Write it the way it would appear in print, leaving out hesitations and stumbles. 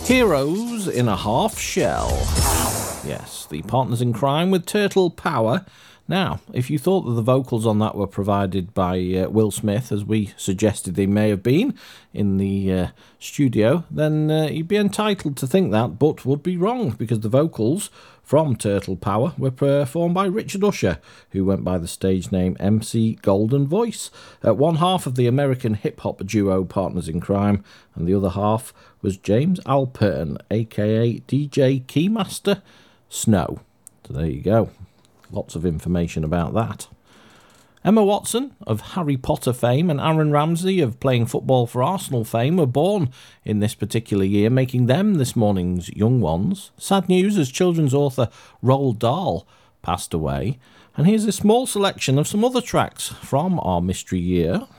Heroes in a Half Shell. Yes, the partners in crime with Turtle Power. Now, if you thought that the vocals on that were provided by Will Smith, as we suggested they may have been in the studio, then you'd be entitled to think that, but would be wrong, because the vocals from Turtle Power were performed by Richard Usher, who went by the stage name MC Golden Voice. One half of the American hip-hop duo Partners in Crime, and the other half was James Alpern, a.k.a. DJ Keymaster Snow. So there you go. Lots of information about that. Emma Watson of Harry Potter fame and Aaron Ramsey of playing football for Arsenal fame were born in this particular year, making them this morning's young ones. Sad news as children's author Roald Dahl passed away. And here's a small selection of some other tracks from our mystery year.